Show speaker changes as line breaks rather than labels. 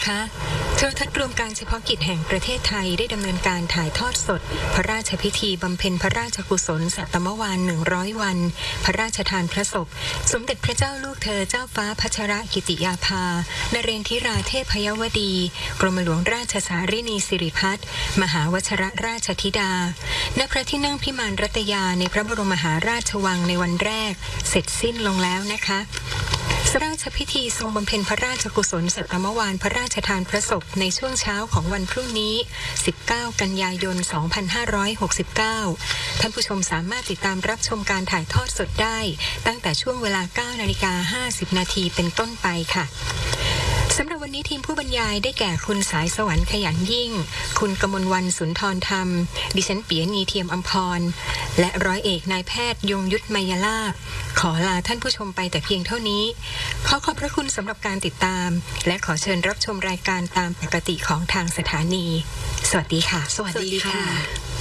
คะโทรทัศน์รวมการเฉพาะกิจแห่งประเทศไทยได้ดำเนินการถ่ายทอดสดพระราชพิธีบำเพ็ญพระราชกุศลสัตมวาล100 วันพระราชทานพระศพสมเด็จพระเจ้าลูกเธอเจ้าฟ้าพัชรกิติยาภานเรนทิราเทพยวดีกรมหลวงราชสารินีสิริพัฒน์มหาวชิรราชธิดาณพระที่นั่งพิมานรัตยาในพระบรมมหาราชวังในวันแรกเสร็จสิ้นลงแล้วนะคะพระราชพิธีทรงบำเพ็ญพระราชกุศลสัตมวาลพระราชทานพระศพในช่วงเช้าของวันพรุ่งนี้19 กันยายน 2569ท่านผู้ชมสามารถติดตามรับชมการถ่ายทอดสดได้ตั้งแต่ช่วงเวลา 9:50 น.เป็นต้นไปค่ะสำหรับวันนี้ทีมผู้บรรยายได้แก่คุณสายสวรรค์ขยันยิ่งคุณกมลวรรณสุนทรธรรมดิฉันเปียณีเทียมอำพรและร้อยเอกนายแพทย์ยงยุทธไมยลาภขอลาท่านผู้ชมไปแต่เพียงเท่านี้ขอบพระคุณสำหรับการติดตามและขอเชิญรับชมรายการตามปกติของทางสถานีสวัสดีค่ะ
สวัสดีค่ะ